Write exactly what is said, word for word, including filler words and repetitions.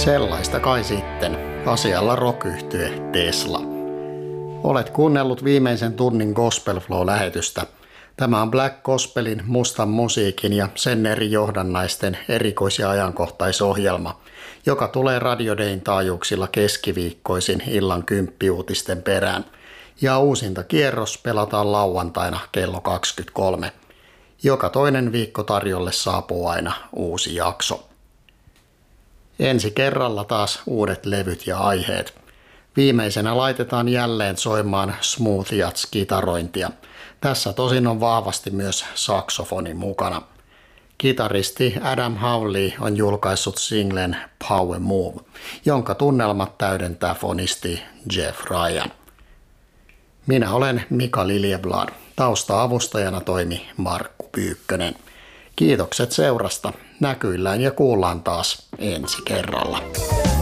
Sellaista kai sitten. Asialla rock-yhtye Tesla. Olet kuunnellut viimeisen tunnin Gospel Flow-lähetystä. Tämä on Black Gospelin, mustan musiikin ja sen eri johdannaisten erikois- ja ajankohtaisohjelma, joka tulee Radio Dayn taajuuksilla keskiviikkoisin illan kymppiuutisten perään. Ja uusinta kierros pelataan lauantaina kello kaksikymmentäkolme. Joka toinen viikko tarjolle saapuu aina uusi jakso. Ensi kerralla taas uudet levyt ja aiheet. Viimeisenä laitetaan jälleen soimaan Smooth Jazz-kitarointia. Tässä tosin on vahvasti myös saksofoni mukana. Kitaristi Adam Howley on julkaissut singlen Power Move, jonka tunnelmat täydentää fonisti Jeff Ryan. Minä olen Mika Liljeblad. Tausta-avustajana toimi Markku Pyykkönen. Kiitokset seurasta. Näkyillään ja kuullaan taas ensi kerralla.